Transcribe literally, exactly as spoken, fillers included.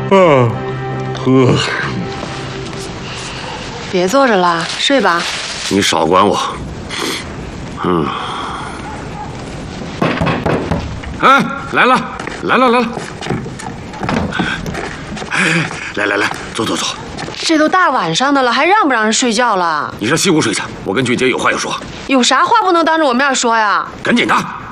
啊，呵， 别坐着了，睡吧。 你少管我。嗯。哎，来了，来了，来了。哎，来来来，坐坐坐。 这都大晚上的了，还让不让人睡觉了？ 你上西屋睡去，我跟俊杰有话要说。 有啥话不能当着我面说呀？ 赶紧的。